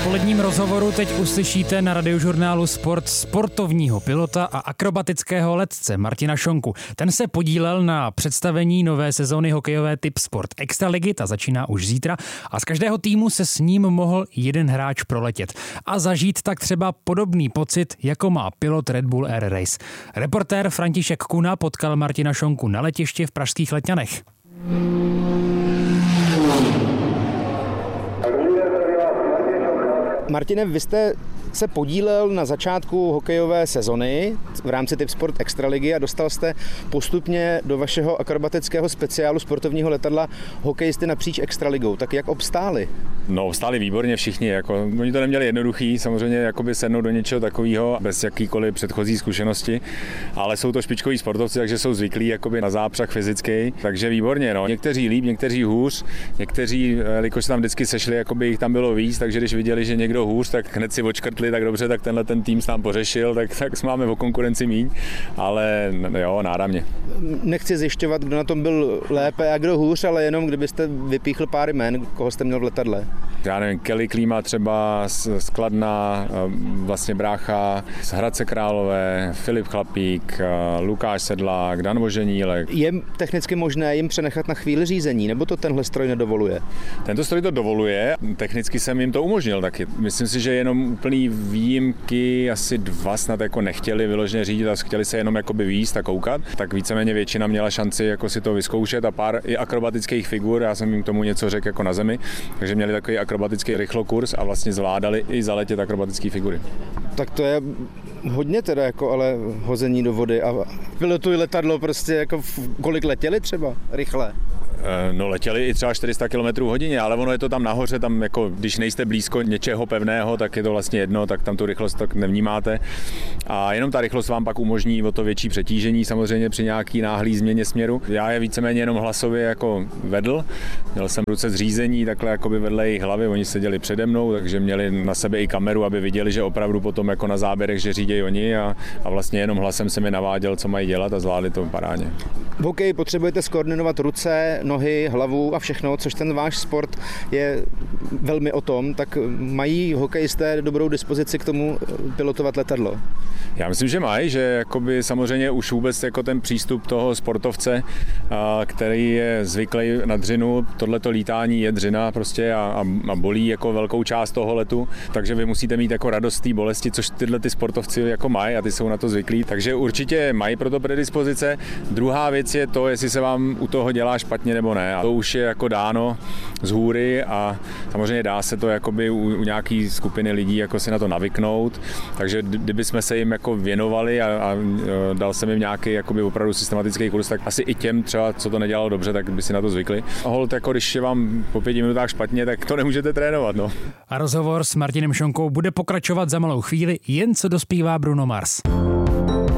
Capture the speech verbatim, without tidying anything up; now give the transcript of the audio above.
odpoledním rozhovoru teď uslyšíte na Radiožurnálu Sport sportovního pilota a akrobatického letce Martina Šonku. Ten se podílel na představení nové sezóny hokejové Tip Sport Extraligy, ta začíná už zítra a z každého týmu se s ním mohl jeden hráč proletět a zažít tak třeba podobný pocit, jako má pilot Red Bull Air Race. Reportér František Kuna potkal Martina Šonku na letišti v pražských Letňanech. Martine, vy jste se podílel na začátku hokejové sezony v rámci Tip Sport Extraligy a dostal jste postupně do vašeho akrobatického speciálu sportovního letadla hokejisty napříč Extraligou. Tak jak obstáli? No, obstáli výborně všichni. Jako, oni to neměli jednoduchý, samozřejmě jakoby sednout do něčeho takového bez jakýkoliv předchozí zkušenosti, ale jsou to špičkoví sportovci, takže jsou zvyklí jakoby na zápřah fyzický, takže výborně. No. Někteří líp, někteří hůř, někteří, jelikož tam vždycky sešli, jakoby jich tam bylo víc, takže když viděli, že někdo hůř, tak hned si odškrtli, tak dobře, tak tenhle ten tým tam pořešil, tak, tak máme o konkurenci míň, ale jo, náramně. Nechci zjišťovat, kdo na tom byl lépe a kdo hůř, ale jenom kdybyste vypíchl pár jmen, koho jste měl v letadle. Já nevím, Kelly Klíma třeba z Kladna, vlastně brácha z Hradce Králové, Filip Chlapík, Lukáš Sedlák, Dan Voženílek. Je technicky možné jim přenechat na chvíli řízení, nebo to tenhle stroj nedovoluje? Tento stroj to dovoluje, technicky jsem jim to umožnil taky. Myslím si, že jenom úplný výjimky, asi dva snad jako nechtěli vyloženě řídit a chtěli se jenom jakoby výjist a koukat, tak víceméně většina měla šanci jako si to vyzkoušet a pár i akrobatických figur, já jsem jim k tomu něco řekl jako na zemi, takže měli takový akrobatický rychlokurs a vlastně zvládali i zaletět akrobatické figury. Tak to je hodně teda jako ale hození do vody a pilotují letadlo prostě jako kolik letěli třeba rychle? No letěli i třeba čtyři sta kilometrů hodině, ale ono je to tam nahoře, tam jako když nejste blízko něčeho pevného, tak je to vlastně jedno, tak tam tu rychlost tak nevnímáte. A jenom ta rychlost vám pak umožní o to větší přetížení samozřejmě při nějaký náhlý změně směru. Já je víceméně jenom hlasově jako vedl, měl jsem ruce zřízení takhle jakoby vedle jejich hlavy, oni seděli přede mnou, takže měli na sebe i kameru, aby viděli, že opravdu potom jako na záběrech, že řídějí oni a, a vlastně jenom hlasem se mi naváděl, co mají dělat a zvládli to parádně. V hokeji potřebujete skoordinovat ruce, nohy, hlavu a všechno, což ten váš sport je velmi o tom, tak mají hokejisté dobrou dispozici k tomu pilotovat letadlo? Já myslím, že mají, že jakoby samozřejmě už vůbec jako ten přístup toho sportovce, který je zvyklý na dřinu, tohleto lítání je dřina prostě a, a bolí jako velkou část toho letu, takže vy musíte mít jako radost té bolesti, což tyhle ty sportovci jako mají a ty jsou na to zvyklí, takže určitě mají pro to predispozice. Druhá věc je to, jestli se vám u toho dělá špatně nebo ne. A to už je jako dáno z hůry a samozřejmě dá se to jakoby u, u nějaký skupiny lidí jako si na to navyknout, takže kdyby jsme se jim jako věnovali a, a dal jsem jim nějaký jakoby opravdu systematický kurz, tak asi i těm třeba, co to nedělalo dobře, tak by si na to zvykli. A holt, jako když je vám po pěti minutách špatně, tak to nemůžete trénovat, no. A rozhovor s Martinem Šonkou bude pokračovat za malou chvíli, jen co dospívá Bruno Mars.